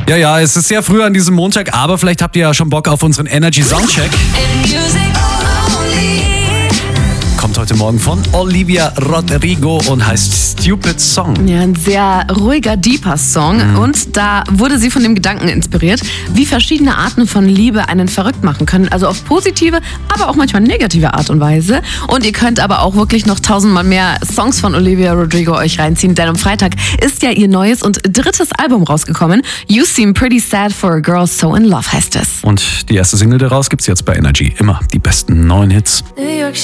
Ja, es ist sehr früh an diesem Montag, aber vielleicht habt ihr ja schon Bock auf unseren Energy Soundcheck. Kommt heute Morgen von Olivia Rodrigo und heißt Stupid Song. Ja, ein sehr ruhiger, deeper Song. Und da wurde sie von dem Gedanken inspiriert, wie verschiedene Arten von Liebe einen verrückt machen können. Also auf positive, aber auch manchmal negative Art und Weise. Und ihr könnt aber auch wirklich noch 1000-mal mehr Songs von Olivia Rodrigo euch reinziehen. Denn am Freitag ist ja ihr neues und 3. Album rausgekommen. You Seem Pretty Sad for a Girl So in Love heißt es. Und die erste Single daraus gibt's jetzt bei Energy. Immer die besten neuen Hits.